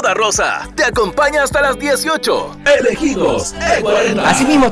Boda Rosa te acompaña hasta las 18. Elegidos E40. Asimismo,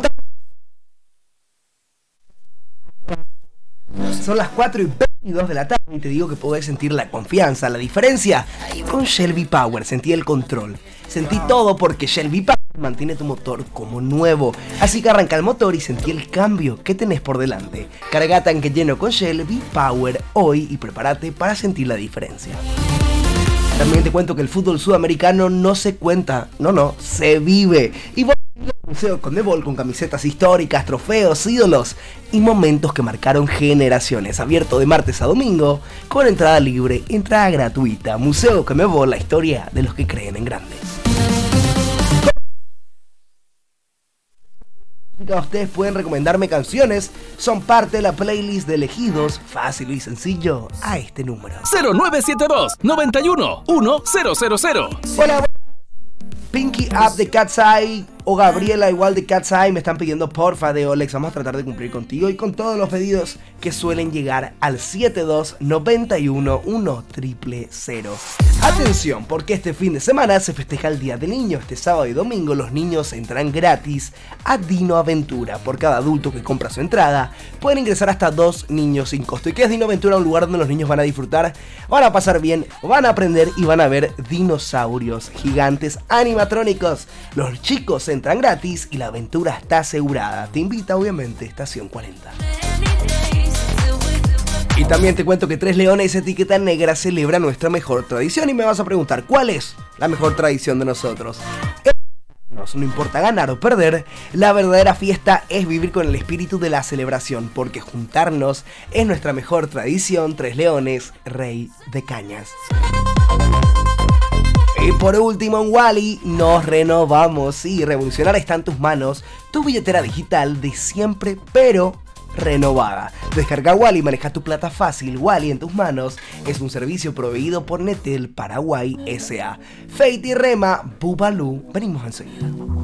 son las 4:22 de la tarde y te digo que podés sentir la confianza, la diferencia. Con Shelby Power sentí el control. Sentí todo porque Shelby Power mantiene tu motor como nuevo. Así que arranca el motor y sentí el cambio que tenés por delante. Carga tanque lleno con Shelby Power hoy y prepárate para sentir la diferencia. También te cuento que el fútbol sudamericano no se cuenta, no, se vive. Y vos al Museo Conmebol con camisetas históricas, trofeos, ídolos y momentos que marcaron generaciones. Abierto de martes a domingo, con entrada libre, entrada gratuita. Museo Conmebol, la historia de los que creen en grandes. Ustedes pueden recomendarme canciones, son parte de la playlist de elegidos, fácil y sencillo, a este número 0972 91 1000. Hola, Pinky Up de Cat's Eye o Gabriela igual de Cat's Eye me están pidiendo porfa de Olex. Vamos a tratar de cumplir contigo y con todos los pedidos que suelen llegar al 72911000. Atención, porque este fin de semana se festeja el Día del Niño. Este sábado y domingo los niños entran gratis a Dino Aventura. Por cada adulto que compra su entrada pueden ingresar hasta 2 niños sin costo. ¿Y qué es Dino Aventura? Un lugar donde los niños van a disfrutar, van a pasar bien, van a aprender y van a ver dinosaurios gigantes animatrónicos. Los chicos entran gratis y la aventura está asegurada. Te invita obviamente Estación 40. Y también te cuento que Tres Leones Etiqueta Negra celebra nuestra mejor tradición. Y me vas a preguntar, ¿cuál es la mejor tradición de nosotros? No importa ganar o perder, la verdadera fiesta es vivir con el espíritu de la celebración, porque juntarnos es nuestra mejor tradición. Tres Leones, Rey de Cañas. Y por último, en Wally nos renovamos. Y revolucionar está en tus manos, tu billetera digital de siempre, pero renovada. Descarga Wally y maneja tu plata fácil. Wally en tus manos es un servicio proveído por Netel Paraguay S.A. Fate y Rema, Bubalú. Venimos enseguida.